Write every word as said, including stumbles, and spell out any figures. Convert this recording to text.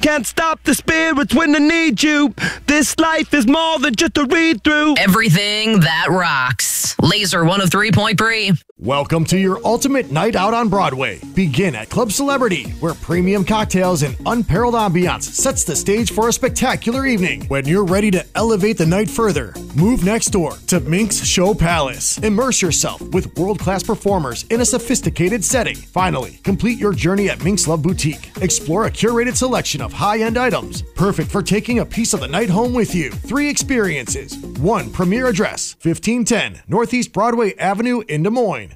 can't stop the spirits when they need you. This life is more than just a read-through. Everything that rocks. Laser one oh three point three. Welcome to your ultimate night out on Broadway. Begin at Club Celebrity, where premium cocktails and unparalleled ambiance sets the stage for a spectacular evening. When you're ready to elevate the night further, move next door to Minx Show Palace. Immerse yourself with world-class performers in a sophisticated setting. Finally, complete your journey at Minx Love Boutique. Explore a curated selection of high-end items, perfect for taking a piece of the night home with you. Three experiences, one premier address, fifteen ten Northeast Broadway Avenue in Des Moines.